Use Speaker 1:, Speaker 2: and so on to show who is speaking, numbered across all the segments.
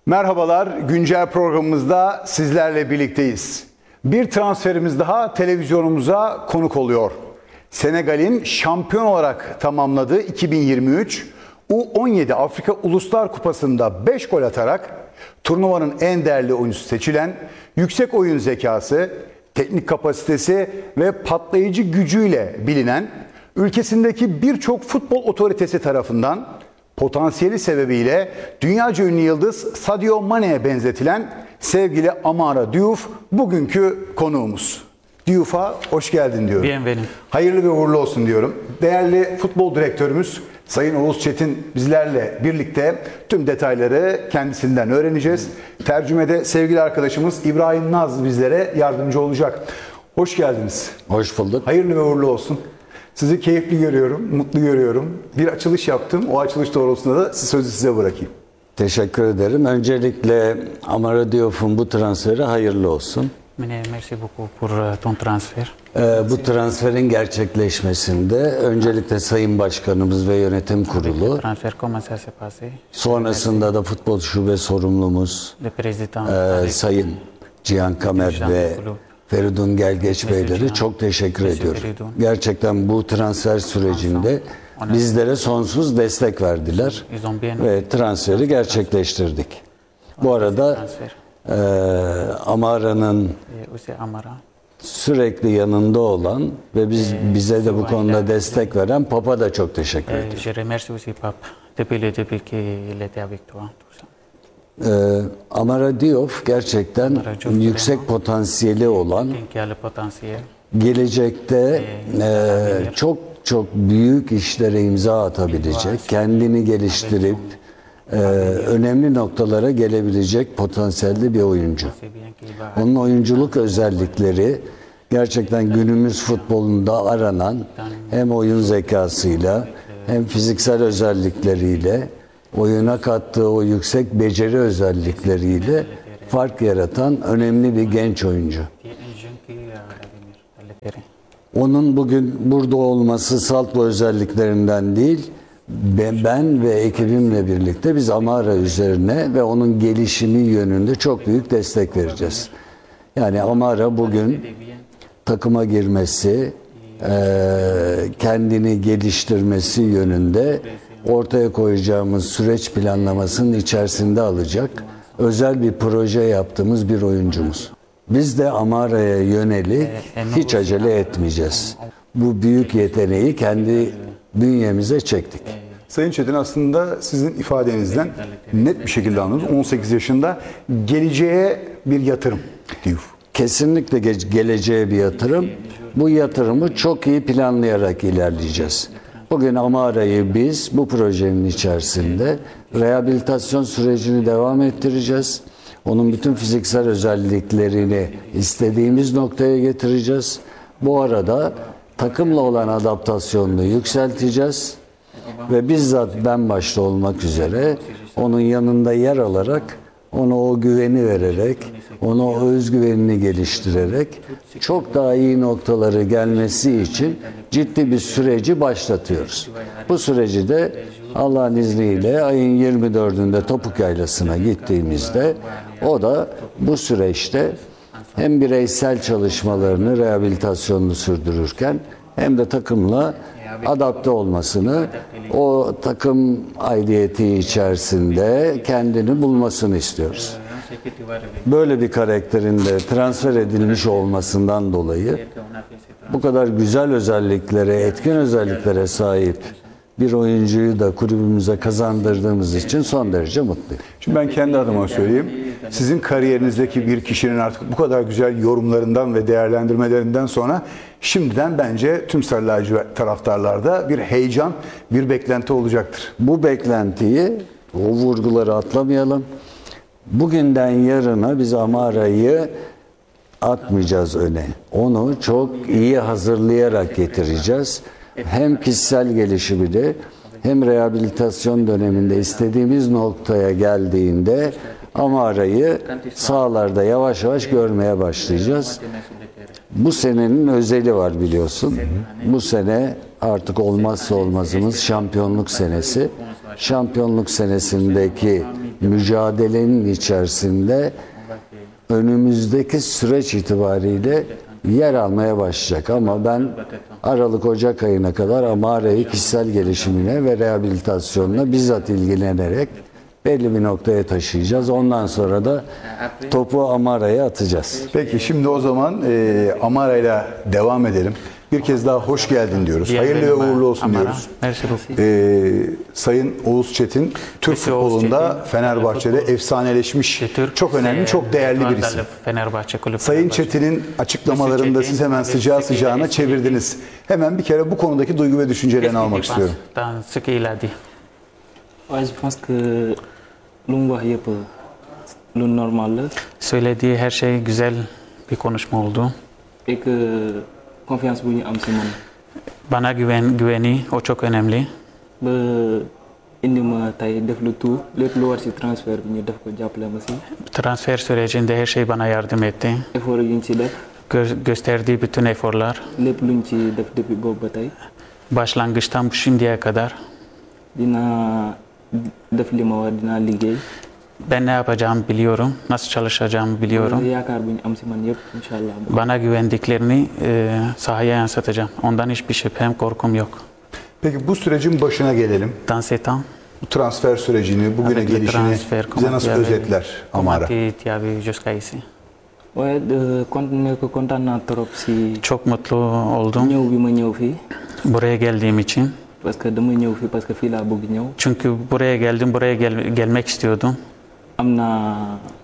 Speaker 1: Merhabalar, güncel programımızda sizlerle birlikteyiz. Bir transferimiz daha televizyonumuza konuk oluyor. Senegal'in şampiyon olarak tamamladığı 2023 U17 Afrika Uluslar Kupası'nda 5 gol atarak turnuvanın en değerli oyuncusu seçilen, yüksek oyun zekası, teknik kapasitesi ve patlayıcı gücüyle bilinen, ülkesindeki birçok futbol otoritesi tarafından potansiyeli sebebiyle dünyaca ünlü yıldız Sadio Mane'ye benzetilen sevgili Amara Diouf bugünkü konuğumuz. Diouf'a hoş geldin diyorum.
Speaker 2: Bienvenue.
Speaker 1: Hayırlı ve uğurlu olsun diyorum. Değerli futbol direktörümüz Sayın Oğuz Çetin bizlerle birlikte tüm detayları kendisinden öğreneceğiz. Tercümede sevgili arkadaşımız İbrahim Naz bizlere yardımcı olacak. Hoş geldiniz.
Speaker 3: Hoş bulduk.
Speaker 1: Hayırlı ve uğurlu olsun. Sizi keyifli görüyorum, mutlu görüyorum. Bir açılış yaptım. O açılış doğrultusunda da sözü size bırakayım.
Speaker 3: Teşekkür ederim. Öncelikle Amara Diouf'un bu transferi hayırlı olsun.
Speaker 2: Merci beaucoup pour ton transfer.
Speaker 3: Bu transferin gerçekleşmesinde öncelikle Sayın Başkanımız ve Yönetim Kurulu,
Speaker 2: Transfer comment ça s'est passé?
Speaker 3: sonrasında da futbol şube sorumlumuz
Speaker 2: Le président.
Speaker 3: Sayın Cihan Kamer ve Feridun Gelgeç Beyleri çok teşekkür ediyorum. Gerçekten bu transfer sürecinde bizlere sonsuz destek verdiler ve transferi gerçekleştirdik. Bu arada Amara'nın sürekli yanında olan ve bize de bu konuda destek veren Papa da çok teşekkür ediyorum.
Speaker 2: Je remercie aussi Pape depuis qu'il était avec toi.
Speaker 3: Amara Diouf gerçekten yüksek potansiyeli olan, gelecekte çok büyük işlere imza atabilecek, kendini geliştirip önemli noktalara gelebilecek potansiyelli bir oyuncu. Onun oyunculuk özellikleri gerçekten günümüz futbolunda aranan hem oyun zekasıyla hem fiziksel özellikleriyle, oyuna kattığı o yüksek beceri özellikleriyle fark yaratan önemli bir genç oyuncu. Onun bugün burada olması salt bu özelliklerinden değil, ben ve ekibimle birlikte biz Amara üzerine ve onun gelişimi yönünde çok büyük destek vereceğiz. Yani Amara bugün takıma girmesi, kendini geliştirmesi yönünde ortaya koyacağımız süreç planlamasının içerisinde alacak özel bir proje yaptığımız bir oyuncumuz. Biz de Amara'ya yönelik hiç acele etmeyeceğiz. Bu büyük yeteneği kendi bünyemize çektik.
Speaker 1: Sayın Çetin, aslında sizin ifadenizden net bir şekilde anladım. 18 yaşında geleceğe bir yatırım Diouf.
Speaker 3: Kesinlikle geleceğe bir yatırım. Bu yatırımı çok iyi planlayarak ilerleyeceğiz. Bugün Amara'yı biz bu projenin içerisinde rehabilitasyon sürecini devam ettireceğiz. Onun bütün fiziksel özelliklerini istediğimiz noktaya getireceğiz. Bu arada takımla olan adaptasyonunu yükselteceğiz. Ve bizzat ben başta olmak üzere onun yanında yer alarak, ona o güveni vererek, ona o özgüvenini geliştirerek çok daha iyi noktaları gelmesi için ciddi bir süreci başlatıyoruz. Bu süreci de Allah'ın izniyle ayın 24'ünde Topuk Yaylası'na gittiğimizde o da bu süreçte hem bireysel çalışmalarını, rehabilitasyonunu sürdürürken hem de takımla adapte olmasını, o takım aidiyeti içerisinde kendini bulmasını istiyoruz. Böyle bir karakterin de transfer edilmiş olmasından dolayı bu kadar güzel özelliklere, etkin özelliklere sahip bir oyuncuyu da kulübümüze kazandırdığımız için son derece mutluyum.
Speaker 1: Şimdi ben kendi adıma söyleyeyim. Sizin kariyerinizdeki bir kişinin artık bu kadar güzel yorumlarından ve değerlendirmelerinden sonra şimdiden bence tüm sarı lacivert taraftarlarda bir heyecan, bir beklenti olacaktır.
Speaker 3: Bu beklentiyi, o vurguları atlamayalım. Bugünden yarına biz Amara'yı atmayacağız öne. Onu çok iyi hazırlayarak getireceğiz. Hem kişisel gelişimini hem rehabilitasyon döneminde istediğimiz noktaya geldiğinde Amara'yı sahalarda yavaş yavaş görmeye başlayacağız. Bu senenin özeli var biliyorsun. Bu sene artık olmazsa olmazımız şampiyonluk senesi. Şampiyonluk senesindeki mücadelenin içerisinde önümüzdeki süreç itibariyle yer almaya başlayacak. Ama ben Aralık-Ocak ayına kadar Amara'yı kişisel gelişimine ve rehabilitasyonuna bizzat ilgilenerek belli bir noktaya taşıyacağız. Ondan sonra da topu Amara'ya atacağız.
Speaker 1: Peki şimdi o zaman Amara'yla devam edelim. Bir kez daha hoş geldin diyoruz. Hayırlı ve uğurlu olsun diyoruz.
Speaker 2: Merci beaucoup.
Speaker 1: Sayın Oğuz Çetin, Türk
Speaker 2: Monsieur Oğuz
Speaker 1: futbolunda
Speaker 2: Çetin,
Speaker 1: Fenerbahçe'de efsaneleşmiş,
Speaker 2: Türk,
Speaker 1: çok önemli, çok değerli bir isim.
Speaker 2: Fenerbahçe kulübü.
Speaker 1: Sayın Çetin'in açıklamalarında siz hemen sıcağı sıcağına çevirdiniz. Hemen bir kere bu konudaki duygu ve düşüncelerini almak istiyorum.
Speaker 2: Dans ce qu'il a dit.
Speaker 4: Ouais, je pense que lu mu wax yëpp lu normal la
Speaker 2: Söylediği her şey güzel bir konuşma oldu.
Speaker 4: et que confiance bu ñu am si man
Speaker 2: Bana güveni o çok önemli.
Speaker 4: ba indi ma tey def lu tout lépp lu war si transfert bi ñu def ko jàppale ma si
Speaker 2: Transfer sürecinde her şey bana yardım etti.
Speaker 4: effort yi ñu si def
Speaker 2: Gösterdiği bütün eforlar
Speaker 4: lépp luñ ci def depuis boobu ba tey
Speaker 2: başlangıçtan şimdiye kadar
Speaker 4: dinaa def li ma war dinaa liggéey
Speaker 2: ben ne yapacağımı biliyorum, nasıl çalışacağımı biliyorum.
Speaker 4: yaakaar bu ñu am si man yëpp incha allah
Speaker 2: Bana güvendiklerini sahaya yansıtacağım. Ondan hiçbir şüphem, korkum yok.
Speaker 1: Peki bu sürecin başına gelelim.
Speaker 2: Dans ces temps,
Speaker 1: Bu transfer sürecini, bugüne
Speaker 2: avec le
Speaker 1: gelişini
Speaker 2: transfert,
Speaker 1: bize nasıl özetler Amara?
Speaker 2: comment tu as vu jusqu'à ici?
Speaker 4: waaye kontaan naa trop si
Speaker 2: Çok mutlu oldum
Speaker 4: ñëw bi ma ñëw fii
Speaker 2: buraya geldiğim için.
Speaker 4: parce que dama ñëw fii parce que fii laa bëgg ñëw
Speaker 2: Çünkü buraya geldim, buraya gelmek istiyordum.
Speaker 4: am naa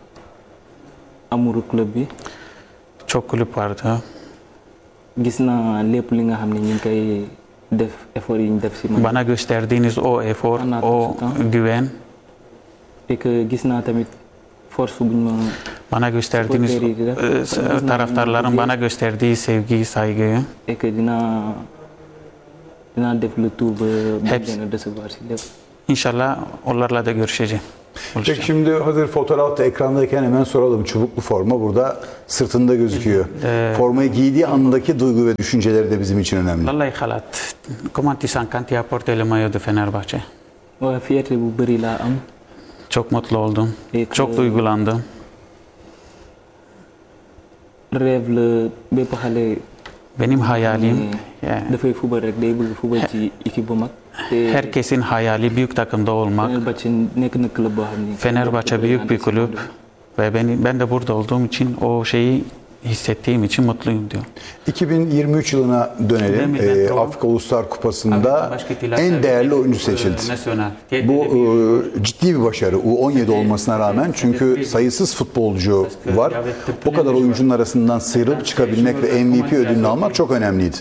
Speaker 4: amouru club bi
Speaker 2: Çok kulüp vardı.
Speaker 4: gis naa lépp li nga xam ne ñu ngi koy def effort yi ñu def si man
Speaker 2: Bana gösterdiğiniz o efor, o güven,
Speaker 4: et que gis naa tamit force bu ñu ma
Speaker 2: bana gösterdiğiniz taraftarların bana gösterdiği sevgiyi, saygıyı.
Speaker 4: et que dinaa def le tout ba leen a décevoir si lépp.
Speaker 2: İnşallah onlarla da görüşeceğim.
Speaker 1: Peki şimdi hazır fotoğrafta ekrandayken hemen soralım. Çubuklu forma burada sırtında gözüküyor. Formayı giydiği andaki duygu ve düşünceleri de bizim için önemli.
Speaker 2: Vallahi Khalat, comment tu sens quand tu as porté le maillot de Fenerbahçe?
Speaker 4: waaye fierté bu bëri laa am
Speaker 2: Çok mutlu oldum.
Speaker 4: Peki.
Speaker 2: Çok duygulandım.
Speaker 4: rêve la bépp xale
Speaker 2: Benim hayalim, yani
Speaker 4: dafay fubal rek day bëgg fubal ci équipe bu mag te
Speaker 2: herkesin hayali büyük takımda olmak.
Speaker 4: Fenerbahçe nekk na club boo xam ni
Speaker 2: Fenerbahçe büyük bir kulüp ve ben de burada olduğum için o şeyi hissettiğim için mutluyum diyor.
Speaker 1: 2023 yılına dönelim. Afrika Uluslar Kupası'nda en değerli oyuncu seçildi. Bu ciddi bir başarı U17 olmasına rağmen, çünkü sayısız futbolcu var. O kadar oyuncunun arasından sıyrılıp çıkabilmek ve MVP ödülünü almak çok önemliydi.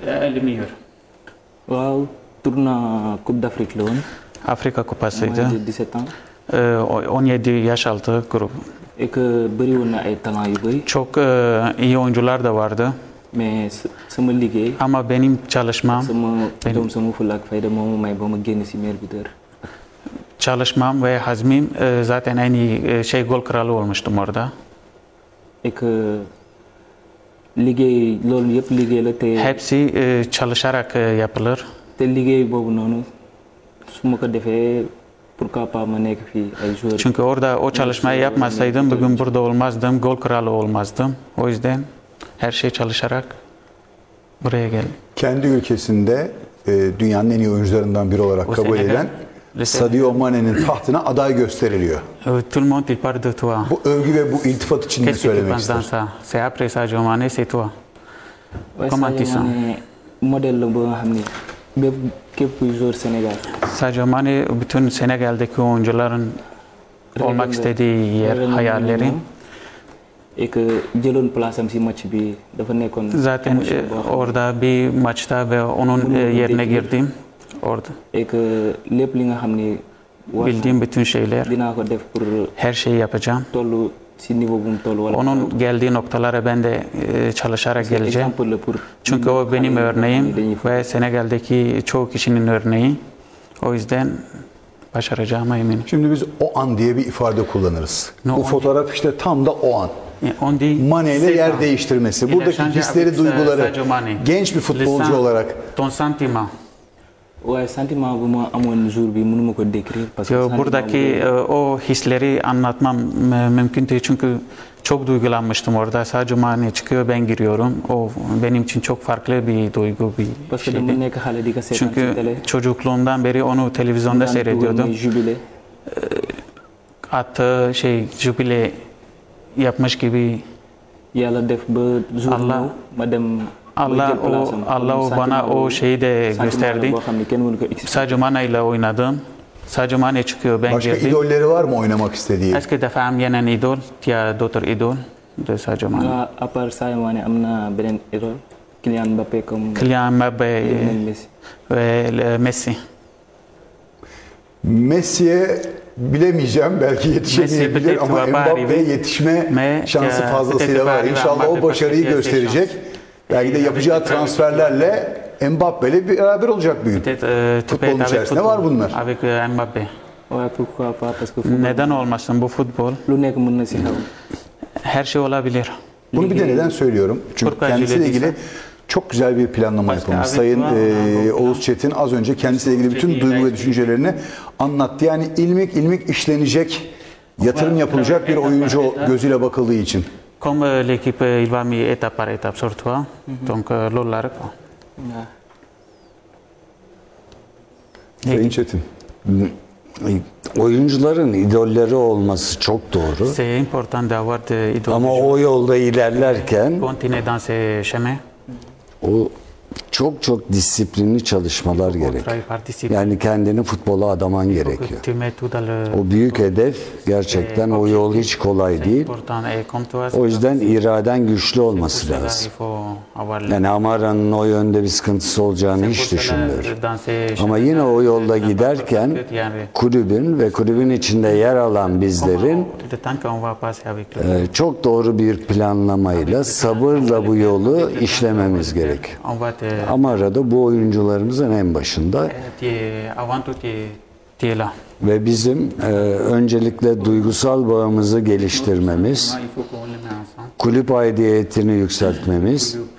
Speaker 4: waaw tournoi Coupe d'Afrique la woon
Speaker 2: Afrika Kupası'ydı.
Speaker 4: moins de 17 ans
Speaker 2: 17 yaş altı grup.
Speaker 4: et que bëri woon na ay talent yu bëri
Speaker 2: Çok iyi oyuncular da vardı.
Speaker 4: mais sama liggéey
Speaker 2: Ama benim çalışmam,
Speaker 4: sama jom sama fulla ak fayda moo ma may ba ma génn si meilleur buteur
Speaker 2: çalışmam ve hazmim zaten en iyi gol kralı olmuştum orada.
Speaker 4: et que liggéey loolu yëpp liggéey la te
Speaker 2: Hepsi çalışarak yapılır.
Speaker 4: te liggéey boobu noonu su ma ko defee pourquoi pas ma nekk fii ay joueur
Speaker 2: Çünkü orada o çalışmayı yapmasaydım bugün burada olmazdım, gol kralı olmazdım. O yüzden her şey çalışarak buraya geldim.
Speaker 1: Kendi ülkesinde dünyanın en iyi oyuncularından biri olarak
Speaker 2: O
Speaker 1: kabul
Speaker 2: Senegal,
Speaker 1: edilen Sadio Mane'nin tahtına aday gösteriliyor.
Speaker 2: Tout le monde il parle de toi.
Speaker 1: Bu övgü ve bu iltifat için ne
Speaker 2: Qu'est-ce que tu
Speaker 1: söylemek
Speaker 2: penses dans
Speaker 1: ister?
Speaker 2: ça? C'est après Sadio Mané, c'est toi.
Speaker 4: waaye
Speaker 2: Comment tu
Speaker 4: Sadio
Speaker 2: sens?
Speaker 4: Mané modèle la boo nga xam ni bépp képp kuy joueur Sénégal
Speaker 2: Sadio Mané bütün Senegal'deki oyuncuların olmak istediği yer,
Speaker 4: rêve na
Speaker 2: hayalleri.
Speaker 4: moom et que jëloon place am si match bi dafa nekkoon
Speaker 2: Zaten
Speaker 4: émotion boo xam
Speaker 2: orada bir maçta ve onun yerine girdim. Orada
Speaker 4: et que lépp li nga xam ni war
Speaker 2: bildiğim bütün şeyler,
Speaker 4: dinaa ko def pour
Speaker 2: her şeyi yapacağım.
Speaker 4: toll si niveau bu mu toll wala
Speaker 2: Onun geldiği noktalara ben de çalışarak geleceğim.
Speaker 4: exemple la pour
Speaker 2: Çünkü o benim örneğim
Speaker 4: dañuy
Speaker 2: ve Senegal'deki çoğu kişinin örneği. O yüzden başaracağıma eminim.
Speaker 1: Şimdi biz o an diye bir ifade kullanırız.
Speaker 2: No,
Speaker 1: Bu
Speaker 2: on
Speaker 1: fotoğraf işte tam da o an.
Speaker 2: On dit,
Speaker 1: Mane ile
Speaker 2: c'est
Speaker 1: yer
Speaker 2: ça.
Speaker 1: değiştirmesi.
Speaker 2: Il a
Speaker 1: Buradaki
Speaker 2: changé
Speaker 1: hisleri,
Speaker 2: avec
Speaker 1: duyguları
Speaker 2: Sadio Mané.
Speaker 1: genç bir futbolcu
Speaker 2: Le sen-
Speaker 1: olarak
Speaker 2: Ton sentiment.
Speaker 4: waaye sentiment bu ma amoon jour bi mënuma ko décrire parce que
Speaker 2: Yo,
Speaker 4: sentiment
Speaker 2: buradaki o hisleri anlatmam mümkün değil çünkü çok duygulanmıştım orada. Sadio Mane çıkıyor, ben giriyorum. O benim için çok farklı bir duygu, bir
Speaker 4: parce que dama
Speaker 2: şeydi.
Speaker 4: nekk xale di ko seetaan ci
Speaker 2: Çünkü
Speaker 4: télé
Speaker 2: çocukluğumdan beri onu televizyonda
Speaker 4: daan dugal
Speaker 2: seyrediyordum.
Speaker 4: muy jubilé
Speaker 2: Attığı jubile yapmış gibi
Speaker 4: yàlla def ba jour
Speaker 2: Allah-
Speaker 4: ñëw ma dem
Speaker 2: Allah o bana o şeyi de gösterdi.
Speaker 4: boo xam ne kenn mënu ko expliquer.
Speaker 2: Sadio Mane ile oynadım. Sadio Mane çıkıyor, ben
Speaker 1: Başka
Speaker 2: girdim.
Speaker 1: idolleri var mı oynamak istediği?
Speaker 2: Est-ce que dafa am yeneen idol? Tia d'autres idol de Sadio Mane?
Speaker 4: Waa à part Sadio Mané am na beneen idole Kylian Mbappé comme
Speaker 2: Kylian Mbappé
Speaker 4: Lionel Messi.
Speaker 2: ve Messi.
Speaker 1: Messi'ye bilemeyeceğim. Belki yetişemeyebilir
Speaker 2: Messi
Speaker 1: ama
Speaker 2: peut-être va pas
Speaker 1: Mbappe'ye
Speaker 2: arriver.
Speaker 1: yetişme
Speaker 2: Mais
Speaker 1: şansı
Speaker 2: peut-être
Speaker 1: fazlasıyla
Speaker 2: va
Speaker 1: var.
Speaker 2: arriver
Speaker 1: İnşallah
Speaker 2: Mbappé
Speaker 1: o başarıyı
Speaker 2: parce qu'il y a ses
Speaker 1: gösterecek. Belki de
Speaker 2: Et
Speaker 1: yapacağı
Speaker 2: avec-
Speaker 1: transferlerle Mbappe'yle beraber olacak bugün.
Speaker 2: Peut-être tu peux
Speaker 1: Futbolun
Speaker 2: être avec
Speaker 1: içerisinde var bunlar.
Speaker 2: avec Mbappé.
Speaker 4: waaye pourquoi pas parce que football
Speaker 2: Neden olmasın bu futbol?
Speaker 4: lu nekk mën na si xew.
Speaker 2: Her şey olabilir.
Speaker 1: Bunu bir de neden söylüyorum? Çünkü
Speaker 2: Pourquoi
Speaker 1: kendisiyle
Speaker 2: je le dis
Speaker 1: ilgili çok güzel bir planlama
Speaker 2: Parce que
Speaker 1: yapılmış.
Speaker 2: avec
Speaker 1: Sayın
Speaker 2: toi,
Speaker 1: Oğuz Çetin az önce kendisiyle ilgili bütün duygu ve düşüncelerini anlattı. Yani ilmik ilmik işlenecek, yatırım yapılacak bir oyuncu gözüyle bakıldığı için.
Speaker 2: Comme l'équipe il va mis étape par étape sur toi. Donc loolu la rek.
Speaker 4: waaw
Speaker 1: Sayın Çetin.
Speaker 3: Oyuncuların idolleri olması çok doğru.
Speaker 2: C'est important d'avoir des idoles.
Speaker 3: Ama o yolda ilerlerken
Speaker 2: Continuer dans ces chemins.
Speaker 3: o çok disiplinli çalışmalar gerekiyor.
Speaker 2: Travailler par discipline.
Speaker 3: Yani kendini futbola adaman
Speaker 2: Il faut que
Speaker 3: gerekiyor.
Speaker 2: tu mets tout dans le...
Speaker 3: O büyük hedef gerçekten o yol hiç kolay
Speaker 2: C'est
Speaker 3: değil.
Speaker 2: important. Et comme toi,
Speaker 3: O yüzden iraden güçlü
Speaker 2: pour
Speaker 3: olması
Speaker 2: cela,
Speaker 3: lazım.
Speaker 2: il faut avoir
Speaker 3: Yani Amara'nın o yönde bir sıkıntısı olacağını hiç düşünmüyorum. Ama yine o yolda giderken kulübün ve kulübün içinde yer alan bizlerin
Speaker 2: Le temps qu'on va passer avec lui.
Speaker 3: çok doğru bir planlamayla, sabırla bu yolu işlememiz gerekiyor.
Speaker 2: On va te...
Speaker 3: Amara da bu oyuncularımızın en başında
Speaker 2: Avant tout, tu es là.
Speaker 3: ve bizim öncelikle duygusal bağımızı geliştirmemiz,
Speaker 2: Il faut qu'on le mette ensemble.
Speaker 3: kulüp aidiyetini yükseltmemiz,